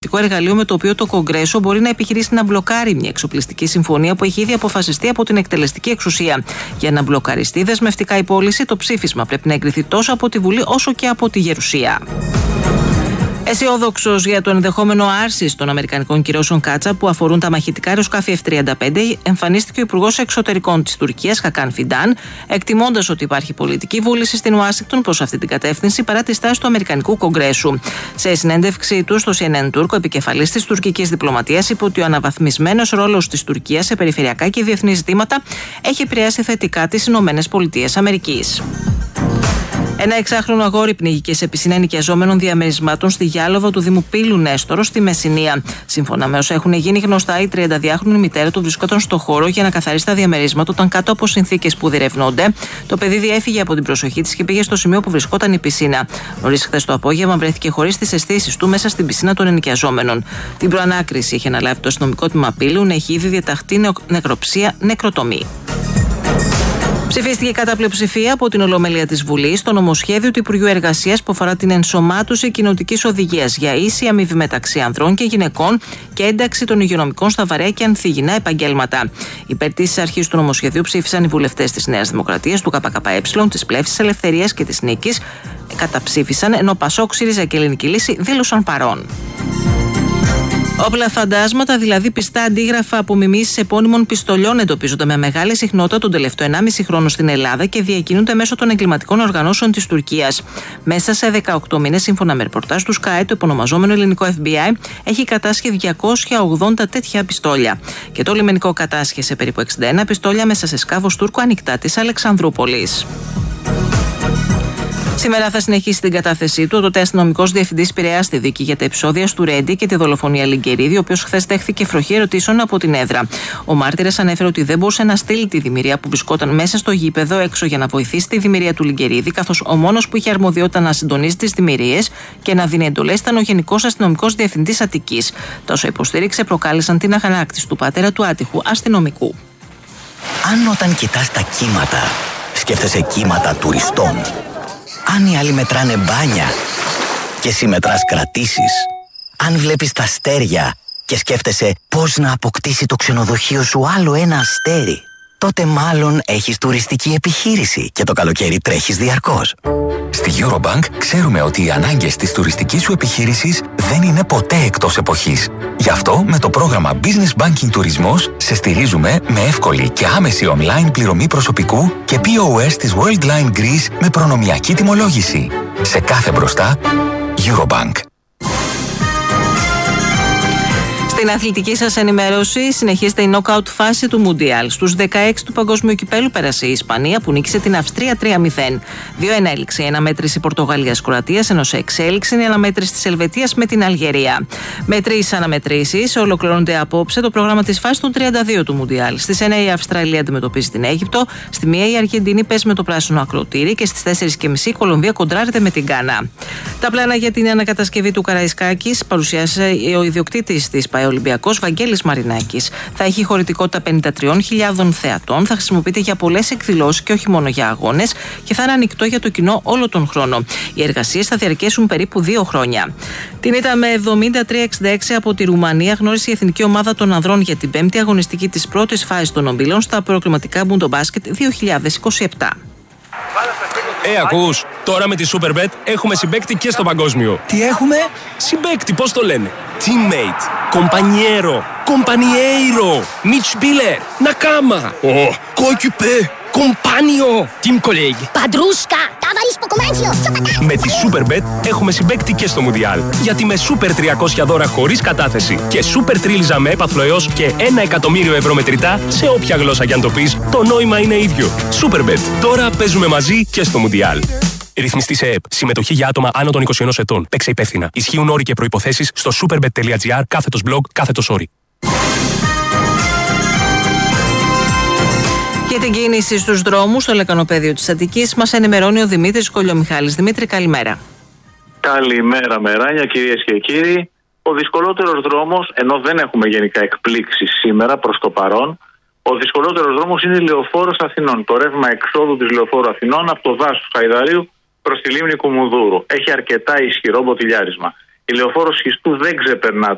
πολιτικό εργαλείο με το οποίο το Κογκρέσο μπορεί να επιχειρήσει να μπλοκάρει μια εξοπλιστική συμφωνία που έχει ήδη αποφασιστεί από την εκτελεστική εξουσία. Για να μπλοκαριστεί δεσμευτικά η πώληση, το ψήφισμα πρέπει να εγκριθεί τόσο από τη Βουλή όσο και από τη Γερουσία. Αισιόδοξος για το ενδεχόμενο άρσης των αμερικανικών κυρώσεων Κάτσα που αφορούν τα μαχητικά αεροσκάφη F-35, εμφανίστηκε ο Υπουργός Εξωτερικών της Τουρκίας, Χακάν Φιντάν, εκτιμώντας ότι υπάρχει πολιτική βούληση στην Ουάσιγκτον προς αυτή την κατεύθυνση παρά τη στάση του Αμερικανικού Κογκρέσου. Σε συνέντευξή του στο CNN Turk, ο επικεφαλής της τουρκικής διπλωματίας είπε ότι ο αναβαθμισμένος ρόλος της Τουρκίας σε περιφερειακά και διεθνή ζητήματα έχει επηρεάσει θετικά τις ΗΠΑ. Ένα 6χρονο αγόρι πνίγηκε σε πισίνα ενοικιαζόμενων διαμερισμάτων στη Γιάλοβα του Δήμου Πύλου Νέστορο στη Μεσσηνία. Σύμφωνα με όσα έχουν γίνει γνωστά, η 32χρονη μητέρα του βρισκόταν στο χώρο για να καθαρίσει τα διαμερίσματα όταν κάτω από συνθήκες που διερευνώνται, το παιδί διέφυγε από την προσοχή της και πήγε στο σημείο που βρισκόταν η πισίνα. Νωρίς χθες το απόγευμα βρέθηκε χωρίς τις αισθήσεις του μέσα στην πισίνα των ενοικιαζόμενων. Την προανάκριση είχε αναλάβει το αστυνομικό τμήμα Πύλου, έχει ήδη διαταχθεί νεκροψία νεκροτομή. Ψηφίστηκε κατά πλειοψηφία από την Ολομέλεια της Βουλής το νομοσχέδιο του Υπουργείου Εργασίας που αφορά την ενσωμάτωση κοινοτικής οδηγίας για ίση αμοιβή μεταξύ ανδρών και γυναικών και ένταξη των υγειονομικών στα βαρέα και ανθυγιεινά επαγγέλματα. Υπέρ της αρχής του νομοσχεδίου ψήφισαν οι βουλευτές της Νέας Δημοκρατίας, του ΚΚΕ, της Πλεύσης Ελευθερίας και της Νίκης. Καταψήφισαν, ενώ Πασόκ, ΣΥΡΙΖΑ και Ελληνική Λύση δήλωσαν παρόν. Όπλα φαντάσματα, δηλαδή πιστά αντίγραφα απομιμήσεις επώνυμων πιστολιών, εντοπίζονται με μεγάλη συχνότητα τον τελευταίο 1,5 χρόνο στην Ελλάδα και διακινούνται μέσω των εγκληματικών οργανώσεων της Τουρκίας. Μέσα σε 18 μήνες, σύμφωνα με ρεπορτάζ του ΣΚΑΕ, το επωνομαζόμενο ελληνικό FBI έχει κατάσχει 280 τέτοια πιστόλια. Και το λιμενικό κατάσχεσε περίπου 61 πιστόλια μέσα σε σκάφος Τούρκου ανοιχτά της Αλεξανδρούπολης. Σήμερα θα συνεχίσει την κατάθεσή του ο τότε αστυνομικός διευθυντής Πειραιάς στη δίκη για τα επεισόδια στο Ρέντι και τη δολοφονία Λιγκερίδη, ο οποίος χθες δέχθηκε φροχή ερωτήσεων από την έδρα. Ο μάρτυρας ανέφερε ότι δεν μπορούσε να στείλει τη δημιουργία που βρισκόταν μέσα στο γήπεδο έξω για να βοηθήσει τη δημιουργία του Λιγκερίδη, καθώς ο μόνος που είχε αρμοδιότητα να συντονίζει τις δημιουργίες και να δίνει εντολές ήταν ο Γενικός Αστυνομικός Διευθυντής Αττικής. Τα όσα υποστήριξε προκάλεσαν την αγανάκτηση του πατέρα του άτυχου αστυνομικού. Αν όταν κοιτάς τα κύματα, σκέφτεσαι κύματα τουριστών. Αν οι άλλοι μετράνε μπάνια και εσύ μετράς κρατήσεις. Αν βλέπεις τα αστέρια και σκέφτεσαι πώς να αποκτήσει το ξενοδοχείο σου άλλο ένα αστέρι, τότε μάλλον έχεις τουριστική επιχείρηση και το καλοκαίρι τρέχεις διαρκώς. Στη Eurobank ξέρουμε ότι οι ανάγκες της τουριστικής σου επιχείρησης δεν είναι ποτέ εκτός εποχής. Γι' αυτό με το πρόγραμμα Business Banking Τουρισμός σε στηρίζουμε με εύκολη και άμεση online πληρωμή προσωπικού και POS της Worldline Greece με προνομιακή τιμολόγηση. Σε κάθε μπροστά, Eurobank. Στην αθλητική σας ενημέρωση συνεχίζεται η knockout φάση του Μουντιάλ. Στους 16 του Παγκόσμιου Κυπέλου πέρασε η Ισπανία που νίκησε την Αυστρία 3-0. 2-1 έληξε η αναμέτρηση Πορτογαλίας-Κροατίας, ενώ σε εξέλιξη είναι η αναμέτρηση της Ελβετίας με την Αλγερία. Με 3 αναμετρήσεις ολοκληρώνεται απόψε το πρόγραμμα της φάσης των 32 του Μουντιάλ. Στις 9 η Αυστραλία αντιμετωπίζει την Αίγυπτο, στη 1 η Αργεντινή παίζει με το πράσινο ακροτήρι και στις 4.30 η Κολομβία κοντράρεται με την Γκάνα. Τα πλάνα για την ανακατασκευή του Καραϊσκάκης παρουσίασε ο ιδιοκτήτης της ΠΑΕ Ολυμπιακός Βαγγέλης Μαρινάκης. Θα έχει χωρητικότητα 53.000 θεατών, θα χρησιμοποιείται για πολλές εκδηλώσεις και όχι μόνο για αγώνες και θα είναι ανοιχτό για το κοινό όλο τον χρόνο. Οι εργασίες θα διαρκέσουν περίπου 2 χρόνια. Την ήττα με 73-66 από τη Ρουμανία γνώρισε η εθνική ομάδα των ανδρών για την 5η αγωνιστική της πρώτης φάσης των ομίλων στα προκριματικά Μπουντομπάσκετ 2027. Ακούς, τώρα με τη Superbet έχουμε συμπαίκτη και στο παγκόσμιο. Τι έχουμε? Συμπαίκτη, πώς το λένε? Teammate, compañero, compañeiro, Mitspieler, Nakama, coéquipier, compagno, team colleague. Padrusca, ταβαρίς ποκομάνσιο, σοπατά. Με τη Superbet έχουμε συμπαίκτη και στο Μουντιάλ. Γιατί με Super 300 δώρα χωρίς κατάθεση και Super Τρίλιζα με έπαθλο έως και 1 εκατομμύριο ευρώ μετρητά σε όποια γλώσσα κι αν το πεις, το νόημα είναι ίδιο. Superbet, τώρα παίζουμε μαζί και στο Μουντιάλ. Ρυθμιστή σε ΕΕΠ. Συμμετοχή για άτομα άνω των 21 ετών. Παίξε υπεύθυνα. Ισχύουν όροι και προϋποθέσεις στο superbet.gr/blog/όροι. Για την κίνηση στους δρόμους στο λεκανοπέδιο της Αττικής μας ενημερώνει ο Δημήτρης Κολιομιχάλης. Δημήτρη, καλημέρα. Καλημέρα, Μεράνια, κυρίες και κύριοι. Ο δυσκολότερος δρόμος, ενώ δεν έχουμε γενικά εκπλήξεις σήμερα προς το παρόν, ο δυσκολότερος δρόμος είναι η Λεωφόρος Αθηνών. Το ρεύμα εξόδου της Λεωφόρου Αθηνών από το δάσος του Χαϊδαρίου προς τη λίμνη Κουμουνδούρου. Έχει αρκετά ισχυρό μποτιλιάρισμα. Η Λεωφόρος Σχιστού δεν ξεπερνά